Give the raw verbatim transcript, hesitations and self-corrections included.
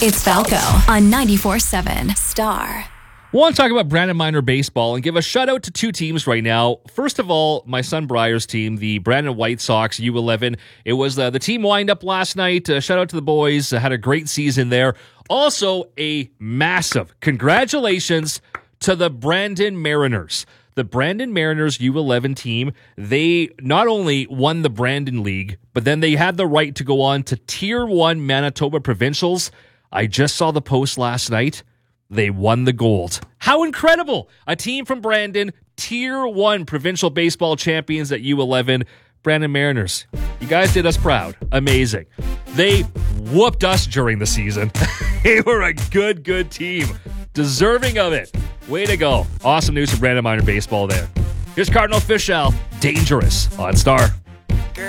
It's Falco on ninety-four seven Star. I want to talk about Brandon Minor baseball and give a shout out to two teams right now. First of all, my son Briar's team, the Brandon White Sox U eleven. It was uh, the team wind up last night. Uh, shout out to the boys. Uh, had a great season there. Also, a massive congratulations to the Brandon Mariners. The Brandon Mariners U eleven team, they not only won the Brandon League, but then they had the right to go on to Tier one Manitoba Provincials. I just saw the post last night. They won the gold. How incredible! A team from Brandon, Tier one Provincial Baseball champions at U eleven. Brandon Mariners, you guys did us proud. Amazing. They whooped us during the season. They were a good, good team. Deserving of it. Way to go. Awesome news for Brandon Minor baseball there. Here's Cardinal Fischel, Dangerous on Star.